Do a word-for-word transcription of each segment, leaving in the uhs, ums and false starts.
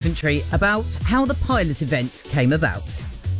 Infantry about how the pilot event came about.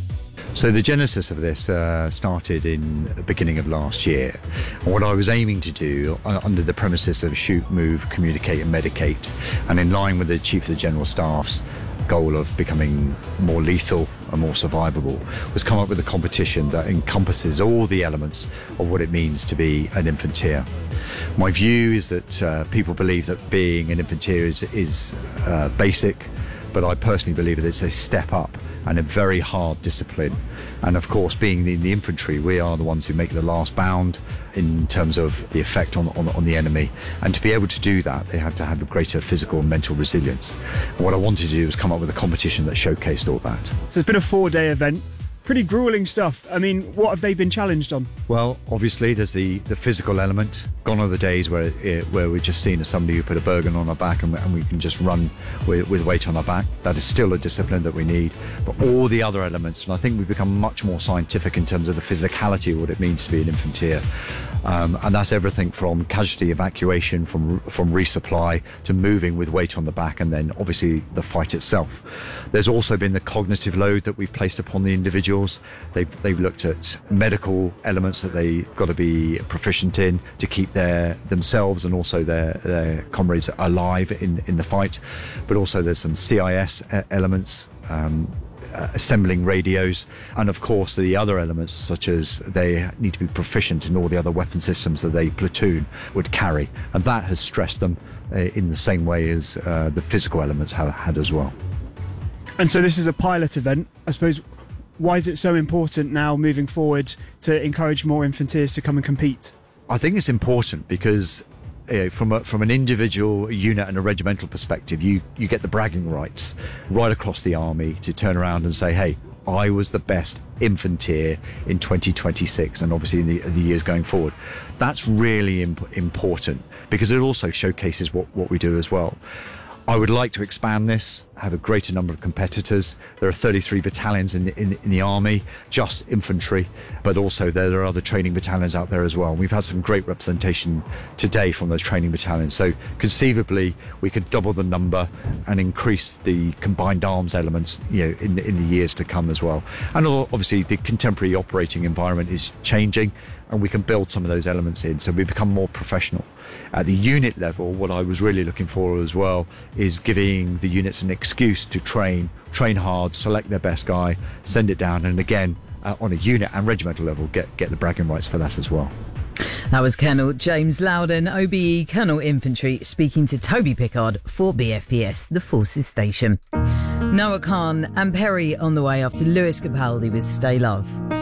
So the genesis of this uh, started in the beginning of last year. And what I was aiming to do uh, under the premises of shoot, move, communicate and medicate, and in line with the Chief of the General Staff's goal of becoming more lethal and more survivable, was come up with a competition that encompasses all the elements of what it means to be an infanteer. My view is that uh, people believe that being an infanteer is, is uh, basic, but I personally believe that it's a step up and a very hard discipline. And of course, being in the infantry, we are the ones who make the last bound in terms of the effect on, on, on the enemy. And to be able to do that, they have to have a greater physical and mental resilience. And what I wanted to do was come up with a competition that showcased all that. So it's been a four-day event. Pretty grueling stuff. I mean, what have they been challenged on? Well, obviously, there's the, the physical element. Gone are the days where it, where we're just seen as somebody who put a Bergen on our back and, and we can just run with, with weight on our back. That is still a discipline that we need. But all the other elements, and I think we've become much more scientific in terms of the physicality of what it means to be an infanteer. Um, and that's everything from casualty evacuation, from from resupply, to moving with weight on the back, and then obviously the fight itself. There's also been the cognitive load that we've placed upon the individuals. They've, they've looked at medical elements that they've got to be proficient in to keep their themselves and also their, their comrades alive in, in the fight. But also there's some C I S elements, um, Uh, assembling radios, and of course the other elements such as they need to be proficient in all the other weapon systems that they platoon would carry, and that has stressed them uh, in the same way as uh, the physical elements have had as well. And so this is a pilot event. I suppose, why is it so important now moving forward to encourage more infanteers to come and compete? I think it's important because Uh, from a, from an individual unit and a regimental perspective, you, you get the bragging rights right across the army to turn around and say, hey, I was the best infanteer in twenty twenty-six and obviously in the, the years going forward. That's really imp- important because it also showcases what, what we do as well. I would like to expand this, have a greater number of competitors. There are thirty-three battalions in the, in, in the army, just infantry, but also there are other training battalions out there as well. We've had some great representation today from those training battalions. So conceivably, we could double the number and increase the combined arms elements, you know, in, in the years to come as well. And obviously, the contemporary operating environment is changing, and we can build some of those elements in, so we become more professional. At the unit level, what I was really looking for as well is giving the units an excuse to train, train hard, select their best guy, send it down, and again, uh, on a unit and regimental level, get, get the bragging rights for that as well. That was Colonel James Loudon, O B E Colonel Infantry, speaking to Toby Pickard for B F P S, the Forces Station. Noah Khan and Perry on the way after Lewis Capaldi with Stay Love.